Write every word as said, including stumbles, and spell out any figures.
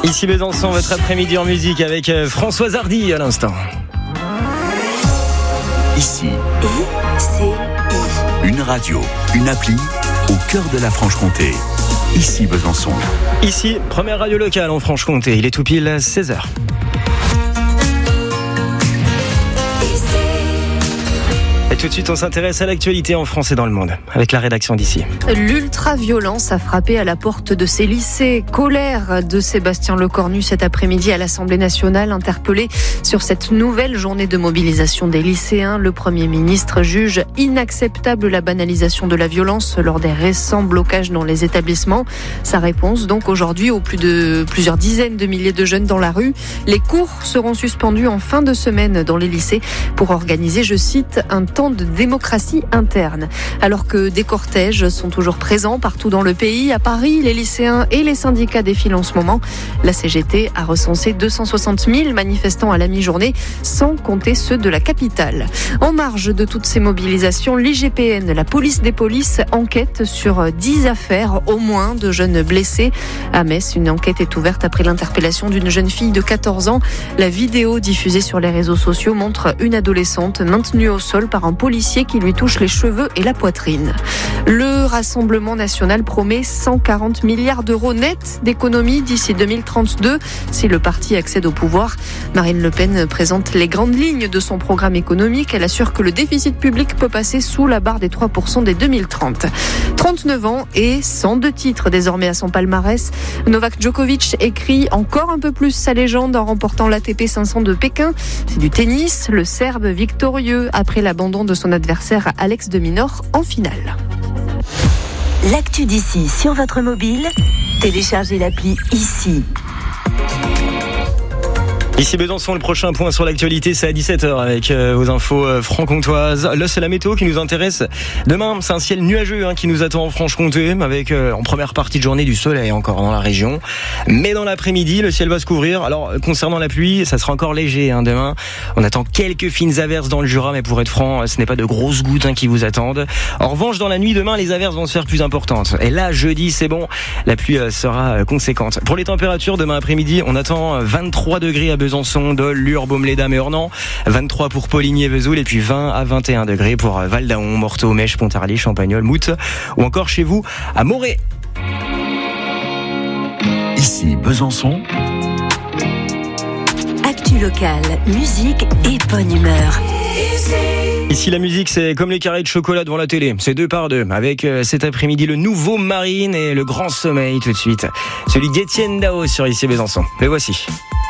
Ici Besançon, votre après-midi en musique avec Françoise Hardy à l'instant. Ici, I C I. Une radio, une appli au cœur de la Franche-Comté. Ici Besançon. Ici, première radio locale en Franche-Comté. Il est tout pile seize heures. Et tout de suite, on s'intéresse à l'actualité en France et dans le monde, avec la rédaction d'Ici. L'ultra-violence a frappé à la porte de ces lycées. Colère de Sébastien Lecornu cet après-midi à l'Assemblée nationale, interpellé sur cette nouvelle journée de mobilisation des lycéens. Le Premier ministre juge inacceptable la banalisation de la violence lors des récents blocages dans les établissements. Sa réponse donc aujourd'hui aux plus de plusieurs dizaines de milliers de jeunes dans la rue. Les cours seront suspendus en fin de semaine dans les lycées pour organiser, je cite, un temps de démocratie interne. Alors que des cortèges sont toujours présents partout dans le pays, à Paris, les lycéens et les syndicats défilent en ce moment. La C G T a recensé deux cent soixante mille manifestants à la mi-journée, sans compter ceux de la capitale. En marge de toutes ces mobilisations, l'I G P N, la police des polices, enquête sur dix affaires, au moins, de jeunes blessés. À Metz, une enquête est ouverte après l'interpellation d'une jeune fille de quatorze ans. La vidéo diffusée sur les réseaux sociaux montre une adolescente maintenue au sol par un policier qui lui touche les cheveux et la poitrine. Le Rassemblement national promet cent quarante milliards d'euros nets d'économies d'ici deux mille trente-deux si le parti accède au pouvoir. Marine Le Pen présente les grandes lignes de son programme économique. Elle assure que le déficit public peut passer sous la barre des trois pour cent dès deux mille trente. trente-neuf ans et cent deux titres désormais à son palmarès. Novak Djokovic écrit encore un peu plus sa légende en remportant l'A T P cinq cents de Pékin. C'est du tennis, le Serbe victorieux après l'abandon de son adversaire Alex de Minaur en finale. L'actu d'ici sur votre mobile, téléchargez l'appli Ici. Ici Besançon, le prochain point sur l'actualité, c'est à dix-sept heures avec euh, vos infos euh, franc-comtoises. Là, c'est la météo qui nous intéresse. Demain, c'est un ciel nuageux hein, qui nous attend en Franche-Comté, avec euh, en première partie de journée du soleil encore dans la région. Mais dans l'après-midi, le ciel va se couvrir. Alors, concernant la pluie, ça sera encore léger hein, demain. On attend quelques fines averses dans le Jura, mais pour être franc, ce n'est pas de grosses gouttes hein, qui vous attendent. En revanche, dans la nuit, demain, les averses vont se faire plus importantes. Et là, jeudi, c'est bon, la pluie euh, sera euh, conséquente. Pour les températures, demain après-midi, on attend vingt-trois degrés à Besançon, Dole, Lure, Baume-les-Dames et Ornans, vingt-trois pour Poligny et Vesoul, et puis vingt à vingt et un degrés pour Val-d'Aon, Morteau, Mèche, Pontarlier, Champagnole, Mout, ou encore chez vous à Morée. Ici Besançon. Actu locale, musique et bonne humeur. Ici la musique, c'est comme les carrés de chocolat devant la télé, c'est deux par deux, avec euh, cet après-midi le nouveau Marine et le grand sommeil tout de suite, celui d'Étienne Dao sur Ici Besançon. Le voici.